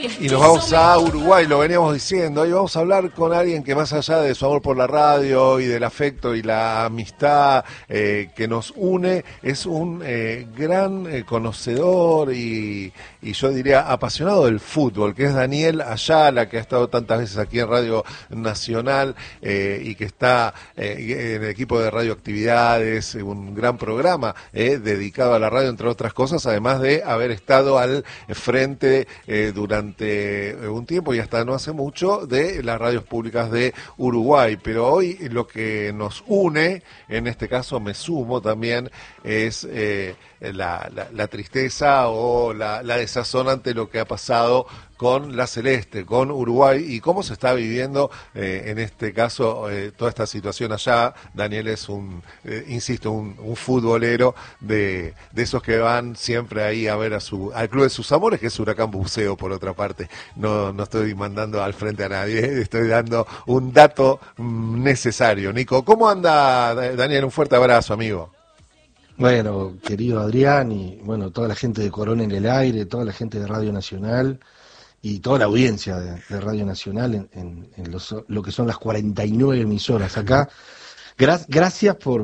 Y nos vamos a Uruguay, lo veníamos diciendo. Hoy vamos a hablar con alguien que, más allá de su amor por la radio y del afecto y la amistad que nos une, es un gran conocedor y yo diría apasionado del fútbol, que es Daniel Ayala, que ha estado tantas veces aquí en Radio Nacional y que está en el equipo de Radioactividades, un gran programa dedicado a la radio, entre otras cosas, además de haber estado al frente durante un tiempo y hasta no hace mucho de las radios públicas de Uruguay. Pero hoy lo que nos une, en este caso me sumo también, es la tristeza o la desazón ante lo que ha pasado con la Celeste, con Uruguay, y cómo se está viviendo en este caso toda esta situación allá. Daniel es insisto, un futbolero de esos que van siempre ahí a ver al club de sus amores, que es Huracán Buceo, por otra parte. No estoy mandando al frente a nadie, estoy dando un dato necesario. Nico, ¿cómo anda, Daniel? Un fuerte abrazo, amigo. Bueno, querido Adrián, y bueno, toda la gente de Corona en el Aire, toda la gente de Radio Nacional y toda la audiencia de Radio Nacional en lo que son las 49 emisoras acá. Gracias por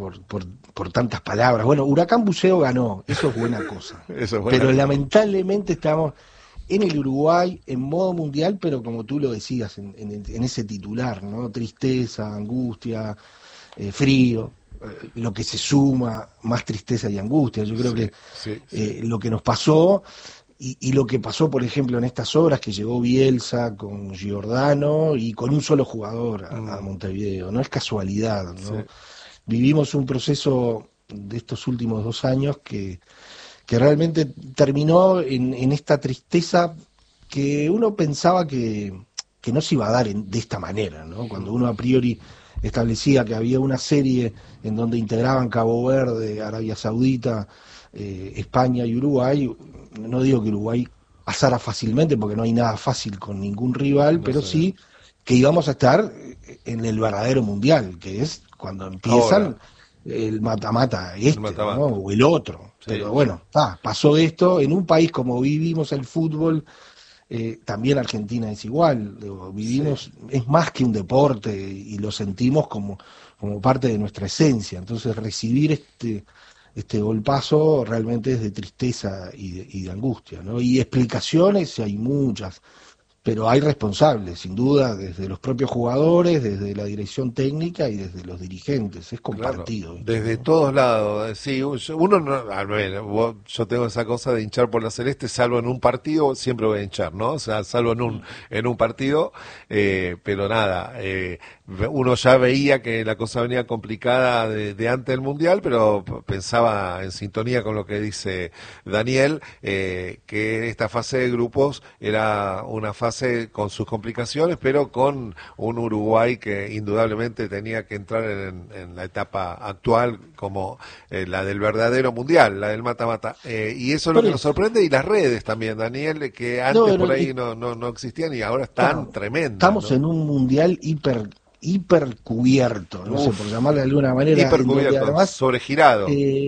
tantas palabras. Bueno, Huracán Buceo ganó, eso es buena cosa. Eso es buena pero cosa. Lamentablemente estamos en el Uruguay en modo mundial, pero como tú lo decías, en ese titular, ¿no? Tristeza, angustia, frío. Lo que se suma, más tristeza y angustia. Yo creo que lo que nos pasó y lo que pasó, por ejemplo, en estas horas, que llegó Bielsa con Giordano y con un solo jugador a Montevideo, no es casualidad, ¿no? Sí. Vivimos un proceso de estos últimos 2 años que realmente terminó en esta tristeza que uno pensaba que no se iba a dar de esta manera, ¿no? Cuando uno a priori establecía que había una serie en donde integraban Cabo Verde, Arabia Saudita, España y Uruguay. No digo que Uruguay pasara fácilmente, porque no hay nada fácil con ningún rival, pero sí que íbamos a estar en el verdadero mundial, que es cuando empiezan el mata-mata ¿no? O el otro. Sí. Pero bueno, pasó esto en un país como vivimos el fútbol. También Argentina es igual, vivimos, es más que un deporte y lo sentimos como parte de nuestra esencia. Entonces recibir este golpazo realmente es de tristeza y de angustia, ¿no? Y explicaciones hay muchas, pero hay responsables, sin duda, desde los propios jugadores, desde la dirección técnica y desde los dirigentes. Es compartido. Claro, desde todos lados. Sí, uno no, a ver, yo tengo esa cosa de hinchar por la Celeste, salvo en un partido, siempre voy a hinchar, ¿no? O sea, salvo en un partido, pero nada, uno ya veía que la cosa venía complicada de antes del Mundial, pero pensaba en sintonía con lo que dice Daniel, que esta fase de grupos era una fase con sus complicaciones, pero con un Uruguay que indudablemente tenía que entrar en la etapa actual como la del verdadero mundial, la del mata-mata. Y eso es lo que nos sorprende, y las redes también, Daniel, que antes por ahí no existían y ahora están tremendas. Estamos en un mundial hipercubierto, no sé, por llamarle de alguna manera, hipercubierto, además sobregirado,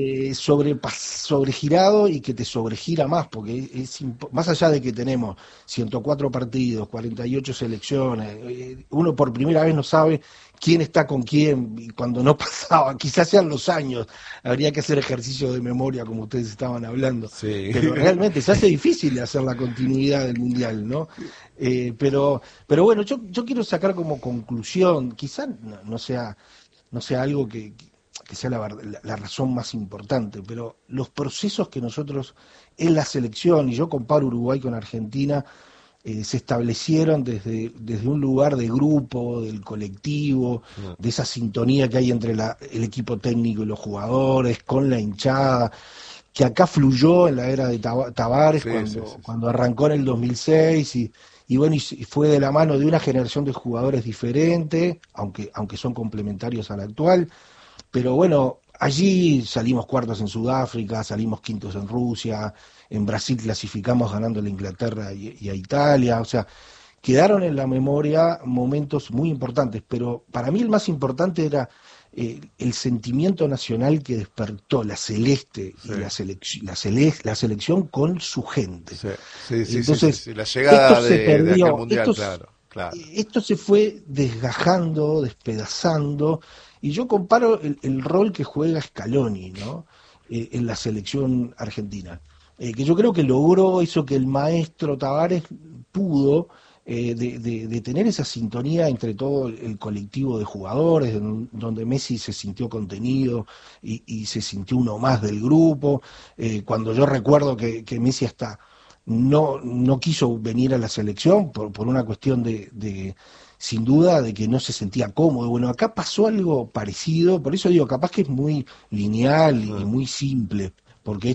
sobregirado, y que te sobregira más, porque más allá de que tenemos 104 partidos, 48 selecciones, uno por primera vez no sabe quién está con quién, y cuando no pasaba, quizás sean los años, habría que hacer ejercicio de memoria, como ustedes estaban hablando, pero realmente se hace difícil de hacer la continuidad del mundial, ¿no? Pero bueno, yo quiero sacar como conclusión, quizás no sea algo que sea la razón más importante, pero los procesos que nosotros en la selección, y yo comparo Uruguay con Argentina, se establecieron desde un lugar de grupo, del colectivo, de esa sintonía que hay entre el equipo técnico y los jugadores, con la hinchada, que acá fluyó en la era de Tavares, cuando arrancó en el 2006, y bueno, y fue de la mano de una generación de jugadores diferente, aunque son complementarios a la actual. Pero bueno, allí salimos cuartos en Sudáfrica, salimos quintos en Rusia, en Brasil clasificamos ganando a Inglaterra y a Italia, o sea, quedaron en la memoria momentos muy importantes, pero para mí el más importante era el sentimiento nacional que despertó la Celeste Sí. y la selección con su gente. Sí, Entonces, sí. La llegada esto se de perdió, aquel mundial, esto, claro. esto se fue desgajando, despedazando, y yo comparo el rol que juega Scaloni, ¿no? En la selección argentina, que yo creo que logró eso que el maestro Tavares pudo, de tener esa sintonía entre todo el colectivo de jugadores, donde Messi se sintió contenido y se sintió uno más del grupo. Cuando yo recuerdo que Messi hasta no quiso venir a la selección por una cuestión sin duda, de que no se sentía cómodo. Bueno, acá pasó algo parecido, por eso digo, capaz que es muy lineal y muy simple, porque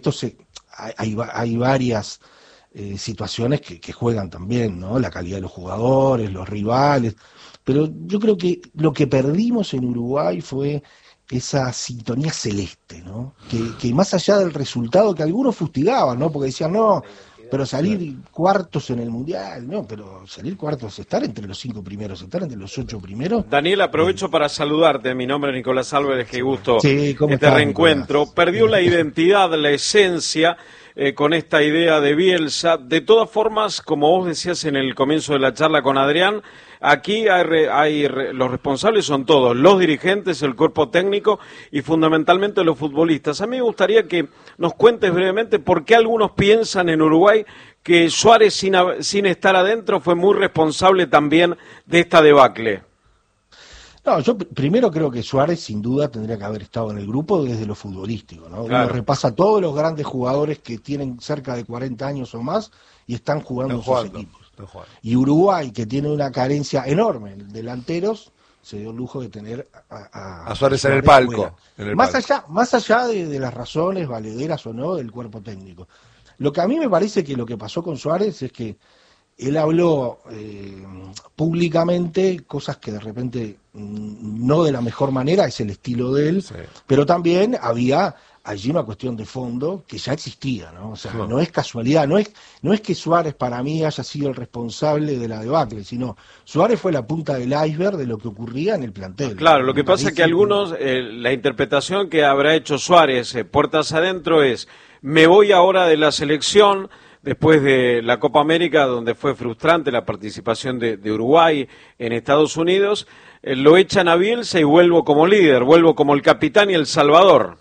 hay varias situaciones que juegan también, ¿no? La calidad de los jugadores, los rivales, pero yo creo que lo que perdimos en Uruguay fue esa sintonía celeste, ¿no? Que más allá del resultado que algunos fustigaban, ¿no? Porque decían, no, pero salir cuartos en el Mundial, no, pero salir cuartos, estar entre los 5 primeros, estar entre los 8 primeros. Daniel, aprovecho para saludarte. Mi nombre es Nicolás Álvarez, qué gusto Sí, ¿cómo este estás, reencuentro. Nicolás? Perdió la identidad, la esencia con esta idea de Bielsa. De todas formas, como vos decías en el comienzo de la charla con Adrián, aquí los responsables son todos, los dirigentes, el cuerpo técnico y fundamentalmente los futbolistas. A mí me gustaría que nos cuentes brevemente por qué algunos piensan en Uruguay que Suárez sin estar adentro fue muy responsable también de esta debacle. No, yo primero creo que Suárez sin duda tendría que haber estado en el grupo desde lo futbolístico, ¿no? Claro. Uno repasa todos los grandes jugadores que tienen cerca de 40 años o más y están jugando en sus equipos. Y Uruguay, que tiene una carencia enorme en delanteros, se dio el lujo de tener a Suárez en el palco. Más allá de las razones valederas o no del cuerpo técnico. Lo que a mí me parece que lo que pasó con Suárez es que él habló públicamente cosas que de repente no de la mejor manera, es el estilo de él, sí. Pero también había allí una cuestión de fondo que ya existía, ¿no? O sea, no es casualidad, no es que Suárez para mí haya sido el responsable de la debacle, sino Suárez fue la punta del iceberg de lo que ocurría en el plantel. Claro, lo que pasa es que algunos, la interpretación que habrá hecho Suárez, puertas adentro, es me voy ahora de la selección después de la Copa América, donde fue frustrante la participación de Uruguay en Estados Unidos, lo echan a Bielsa y vuelvo como líder, vuelvo como el capitán y el salvador.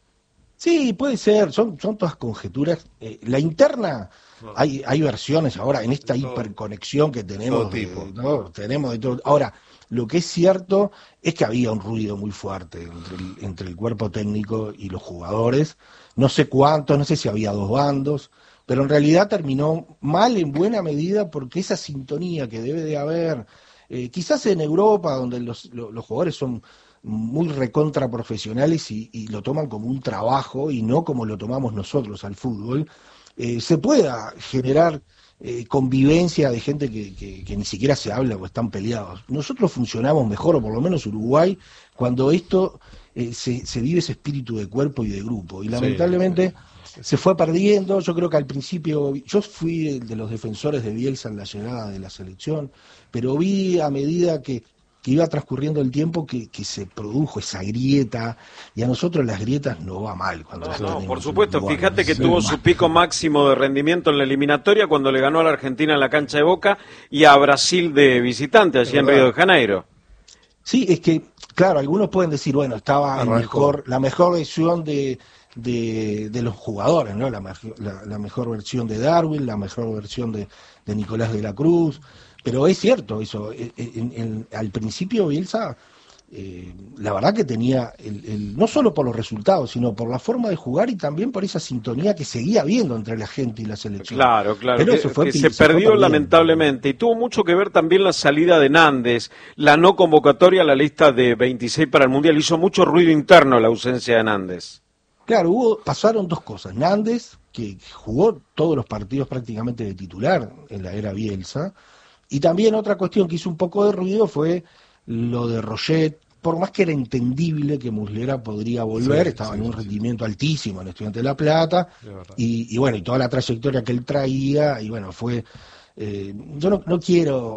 Sí, puede ser, son todas conjeturas. La interna, hay versiones ahora en esta hiperconexión que tenemos, ¿no? Tenemos de todo. Ahora, lo que es cierto es que había un ruido muy fuerte entre el cuerpo técnico y los jugadores. No sé cuántos, no sé si había dos bandos, pero en realidad terminó mal en buena medida porque esa sintonía que debe de haber, quizás en Europa, donde los jugadores son muy recontra profesionales y lo toman como un trabajo y no como lo tomamos nosotros al fútbol, se pueda generar convivencia de gente que ni siquiera se habla o están peleados. Nosotros funcionamos mejor, o por lo menos Uruguay, cuando esto se vive ese espíritu de cuerpo y de grupo, y lamentablemente se fue perdiendo. Yo creo que al principio, yo fui de los defensores de Bielsa en la llegada de la selección, pero vi a medida que iba transcurriendo el tiempo que se produjo esa grieta, y a nosotros las grietas no va mal. No, por supuesto, fíjate que tuvo su pico máximo de rendimiento en la eliminatoria cuando le ganó a la Argentina en la cancha de Boca y a Brasil de visitante allí en Río de Janeiro. Sí, es que, claro, algunos pueden decir, bueno, estaba la mejor versión de los jugadores, ¿no? La mejor versión de Darwin, la mejor versión de Nicolás de la Cruz. Pero es cierto eso, al principio Bielsa, la verdad que tenía, no solo por los resultados, sino por la forma de jugar y también por esa sintonía que seguía habiendo entre la gente y la selección. Claro, pero que se perdió lamentablemente, y tuvo mucho que ver también la salida de Nández, la no convocatoria a la lista de 26 para el Mundial, hizo mucho ruido interno la ausencia de Nández. Claro, pasaron dos cosas. Nández, que jugó todos los partidos prácticamente de titular en la era Bielsa. Y también otra cuestión que hizo un poco de ruido fue lo de Roget, por más que era entendible que Muslera podría volver, estaba en un rendimiento altísimo en Estudiantes de La Plata, y bueno, y toda la trayectoria que él traía, y bueno, fue, yo no quiero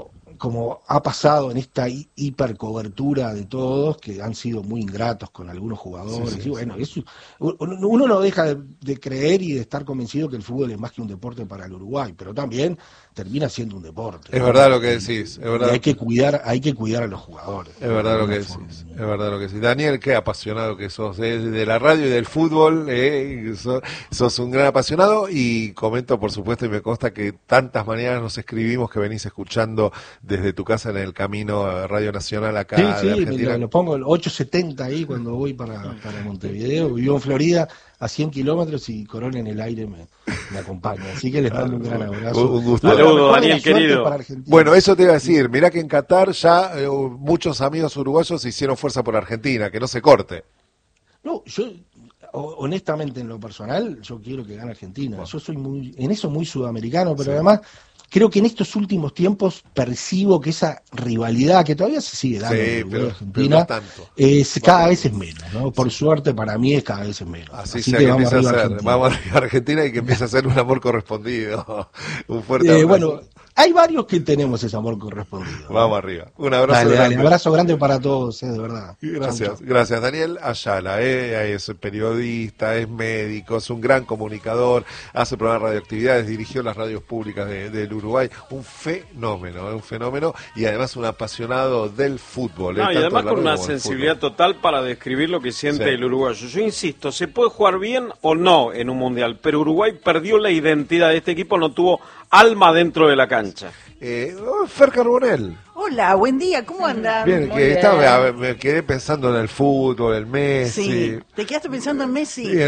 como ha pasado en esta hipercobertura de todos, que han sido muy ingratos con algunos jugadores, y bueno, eso, uno no deja de creer y de estar convencido que el fútbol es más que un deporte para el Uruguay, pero también termina siendo un deporte. Es verdad lo que decís, es verdad. Y hay que cuidar a los jugadores. Es verdad lo que decís, es verdad lo que decís. Daniel, qué apasionado que sos de la radio y del fútbol, sos un gran apasionado, y comento por supuesto y me consta que tantas mañanas nos escribimos que venís escuchando desde tu casa en el camino a Radio Nacional acá de Argentina. Lo pongo el 870 ahí cuando voy para Montevideo. Vivo en Florida a 100 kilómetros y Corona en el aire me acompaña. Así que les mando un gran abrazo. Un gusto. Saludos, Daniel, querido. Bueno, eso te iba a decir. Mirá que en Qatar ya muchos amigos uruguayos hicieron fuerza por Argentina, que no se corte. No, yo honestamente en lo personal, yo quiero que gane Argentina. Bueno. Yo soy en eso muy sudamericano, pero además creo que en estos últimos tiempos percibo que esa rivalidad que todavía se sigue dando en Uruguay y Argentina no tanto. Cada vez es menos, ¿no? Por suerte para mí es cada vez es menos. Así sea que vamos arriba a Argentina. Vamos arriba a Argentina y que empiece a ser un amor correspondido. Un fuerte abrazo. Bueno, hay varios que tenemos ese amor correspondido. Vamos arriba. Un abrazo grande. Un abrazo grande para todos, de verdad. Gracias, gracias. Daniel Ayala, es periodista, es médico, es un gran comunicador, hace programas de radioactividades, dirigió las radios públicas del Uruguay. Un fenómeno, y además un apasionado del fútbol. Y además con una sensibilidad total para describir lo que siente el uruguayo. Yo insisto, se puede jugar bien o no en un mundial, pero Uruguay perdió la identidad de este equipo, no tuvo alma dentro de la cancha. Fer Carbonell. Hola, buen día, ¿cómo andan? Bien, me quedé pensando en el fútbol, el Messi. Sí, ¿te quedaste pensando en Messi?